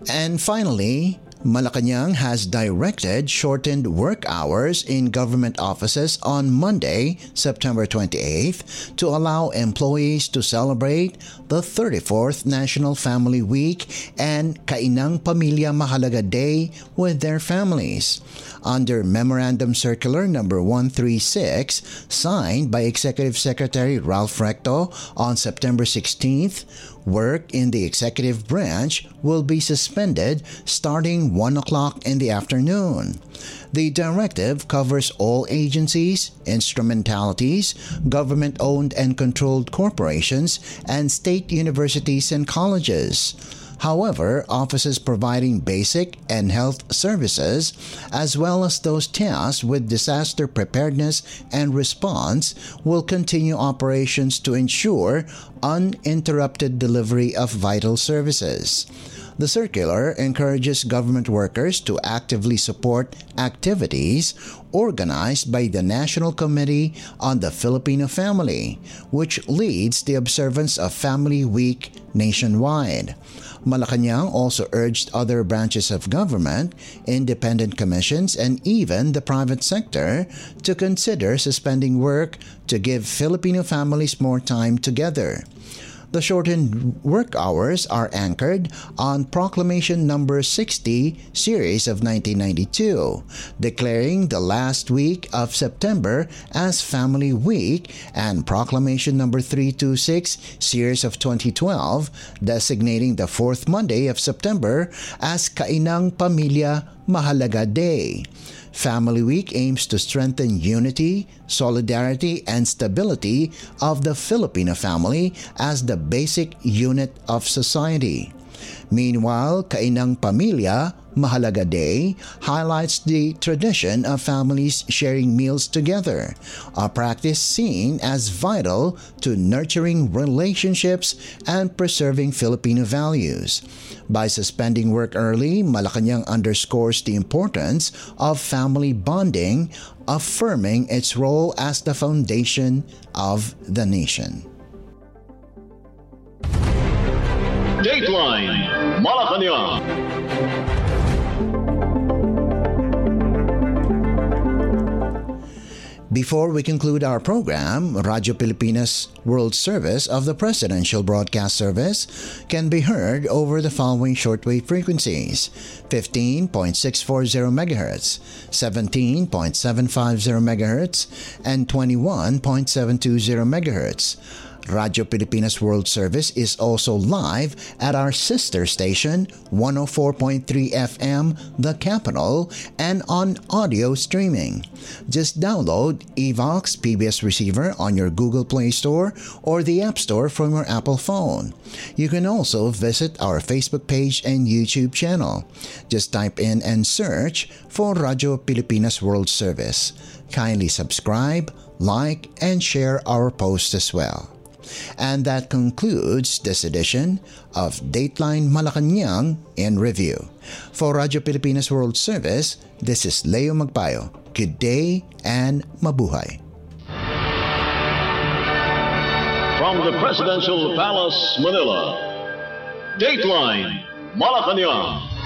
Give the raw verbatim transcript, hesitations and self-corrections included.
And finally, Malacanang has directed shortened work hours in government offices on Monday, September twenty-eighth, to allow employees to celebrate the thirty-fourth National Family Week and Kainang Pamilya Mahalaga Day with their families. Under Memorandum Circular number one thirty-six, signed by Executive Secretary Ralph Recto on September sixteenth, work in the executive branch will be suspended starting one o'clock in the afternoon. The directive covers all agencies, instrumentalities, government-owned and controlled corporations, and state universities and colleges. However, offices providing basic and health services, as well as those tasked with disaster preparedness and response, will continue operations to ensure uninterrupted delivery of vital services. The circular encourages government workers to actively support activities organized by the National Committee on the Filipino Family, which leads the observance of Family Week nationwide. Malacanang also urged other branches of government, independent commissions, and even the private sector to consider suspending work to give Filipino families more time together. The shortened work hours are anchored on Proclamation number sixty, Series of nineteen ninety-two, declaring the last week of September as Family Week, and Proclamation number three twenty-six, Series of twenty twelve, designating the fourth Monday of September as Kainang Pamilya Mahalaga Day. Family Week aims to strengthen unity, solidarity, and stability of the Filipino family as the basic unit of society. Meanwhile, Kainang Pamilya Mahalaga Day highlights the tradition of families sharing meals together, a practice seen as vital to nurturing relationships and preserving Filipino values. By suspending work early, Malacanang underscores the importance of family bonding, affirming its role as the foundation of the nation. Dateline Malacanang. Before we conclude our program, Radyo Pilipinas World Service of the Presidential Broadcast Service can be heard over the following shortwave frequencies: fifteen point six four zero megahertz, seventeen point seven five zero megahertz, and twenty-one point seven two zero megahertz. Radyo Pilipinas World Service is also live at our sister station, one oh four point three F M, The Capital, and on audio streaming. Just download Evox P B S Receiver on your Google Play Store or the App Store from your Apple phone. You can also visit our Facebook page and YouTube channel. Just type in and search for Radyo Pilipinas World Service. Kindly subscribe, like, and share our posts as well. And that concludes this edition of Dateline Malacanang in Review. For Radyo Pilipinas World Service, this is Leo Magpayo. Good day and mabuhay. From the Presidential Palace, Manila, Dateline Malacanang.